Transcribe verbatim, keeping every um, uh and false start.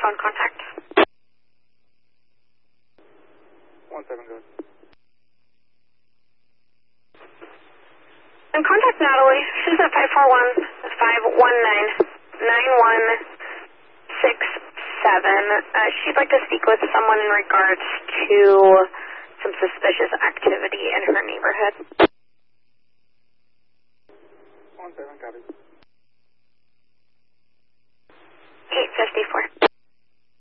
phone contact. One second, good. And contact Natalie. She's at five four one, five one nine, nine one six seven. Uh, she'd like to speak with someone in regards to some suspicious activity in her neighborhood.